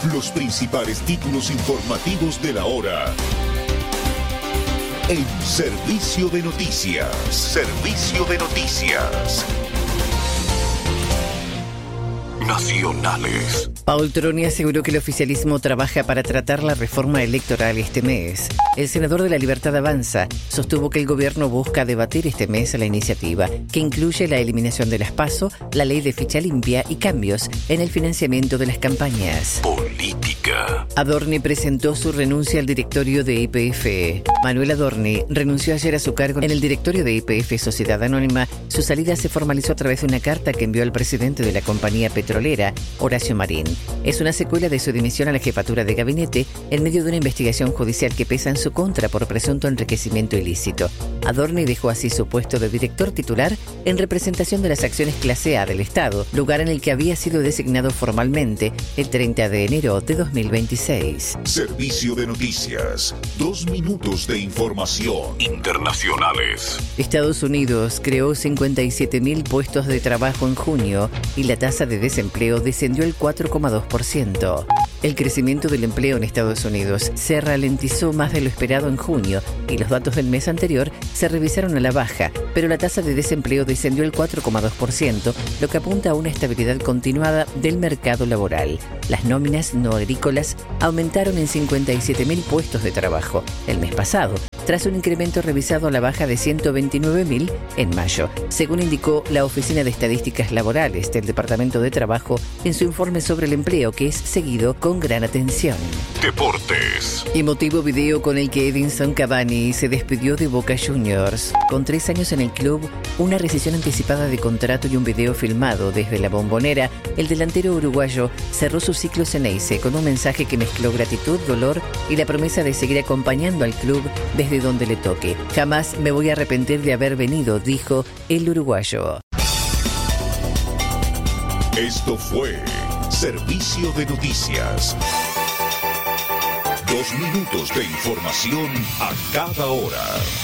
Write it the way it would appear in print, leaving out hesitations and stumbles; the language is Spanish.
Los principales títulos informativos de la hora. En Servicio de Noticias. Servicio de Noticias. Nacionales. Paul Troni aseguró que el oficialismo trabaja para tratar la reforma electoral este mes. El senador de La Libertad Avanza sostuvo que el gobierno busca debatir este mes la iniciativa, que incluye la eliminación de las PASO, la ley de ficha limpia y cambios en el financiamiento de las campañas. Política. Adorni presentó su renuncia al directorio de YPF. Manuel Adorni renunció ayer a su cargo en el directorio de YPF Sociedad Anónima. Su salida se formalizó a través de una carta que envió al presidente de la compañía petrolera, Horacio Marín. Es una secuela de su dimisión a la jefatura de gabinete en medio de una investigación judicial que pesa en su contra por presunto enriquecimiento ilícito. Adorni dejó así su puesto de director titular en representación de las acciones clase A del Estado, lugar en el que había sido designado formalmente el 30 de enero de 2026. Servicio de Noticias. 2 minutos de información. Internacionales. Estados Unidos creó 57.000 puestos de trabajo en junio y la tasa de desempleo descendió al 4,2%. El crecimiento del empleo en Estados Unidos se ralentizó más de lo esperado en junio y los datos del mes anterior se revisaron a la baja, pero la tasa de desempleo descendió al 4,2%, lo que apunta a una estabilidad continuada del mercado laboral. Las nóminas no agrícolas aumentaron en 57.000 puestos de trabajo el mes pasado, tras un incremento revisado a la baja de 129.000 en mayo, según indicó la Oficina de Estadísticas Laborales del Departamento de Trabajo en su informe sobre el empleo, que es seguido con gran atención. Deportes. Emotivo video con el que Edinson Cavani se despidió de Boca Juniors. Con 3 años en el club, una rescisión anticipada de contrato y un video filmado desde la Bombonera, el delantero uruguayo cerró su ciclo Ceneice con un mensaje que mezcló gratitud, dolor y la promesa de seguir acompañando al club desde donde le toque. Jamás me voy a arrepentir de haber venido, dijo el uruguayo. Esto fue Servicio de Noticias. 2 minutos de información a cada hora.